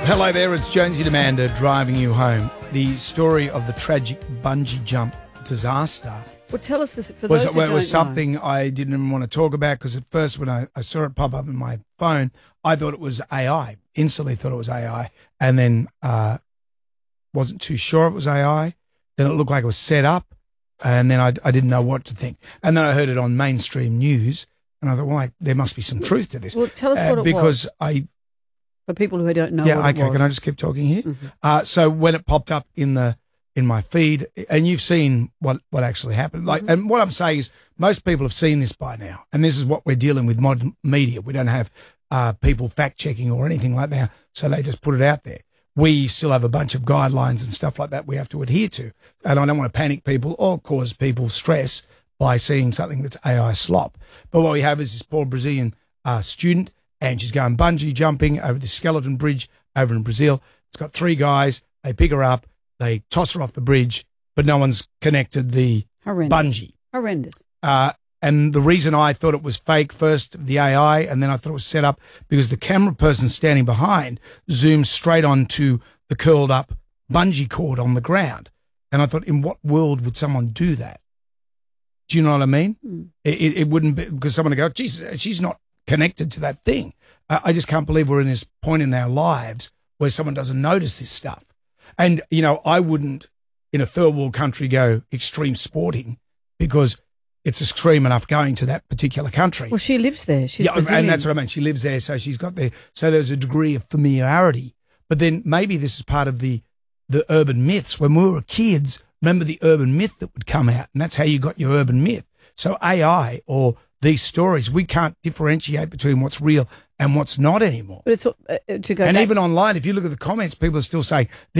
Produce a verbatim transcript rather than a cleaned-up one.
Hello there, it's Jonesy Demander driving you home. The story of the tragic bungee jump disaster Well, tell us this for was, those who well, it don't was something know. I didn't even want to talk about because at first when I, I saw it pop up in my phone, I thought it was A I. Instantly thought it was A I, and then uh, wasn't too sure it was A I. Then it looked like it was set up, and then I, I didn't know what to think. And then I heard it on mainstream news, and I thought, well, I, there must be some truth to this. Well, tell us Uh, what it because was. I For people who don't know yeah, what okay. it was. Can I just keep talking here? Mm-hmm. Uh, so when it popped up in the in my feed, and you've seen what what actually happened, like, Mm-hmm. and what I'm saying is most people have seen this by now, and this is what we're dealing with modern media. We don't have uh, people fact checking or anything like that, so they just put it out there. We still have a bunch of guidelines and stuff like that we have to adhere to, and I don't want to panic people or cause people stress by seeing something that's A I slop. But what we have is this poor Brazilian uh, student, and she's going bungee jumping over the skeleton bridge over in Brazil. It's got three guys. They pick her up. They toss her off the bridge, but no one's connected the Horrendous. bungee. Horrendous. Uh, and the reason I thought it was fake first, the A I, and then I thought it was set up because the camera person standing behind zoomed straight onto the curled up bungee cord on the ground. And I thought, in what world would someone do that? Do you know what I mean? Mm. It, it, it wouldn't be because someone would go, geez, she's not connected to that thing. I, I just can't believe we're in this point in our lives where someone doesn't notice this stuff. And, you know, I wouldn't in a third world country go extreme sporting because it's extreme enough going to that particular country. Well, she lives there. She's yeah, Brazilian. and that's what I mean. She lives there, so she's got there. So there's a degree of familiarity. But then maybe this is part of the, the urban myths. When we were kids, remember the urban myth that would come out, and that's how you got your urban myth. So A I or these stories, we can't differentiate between what's real and what's not anymore. But it's uh, to go And back- even online, if you look at the comments, people are still saying,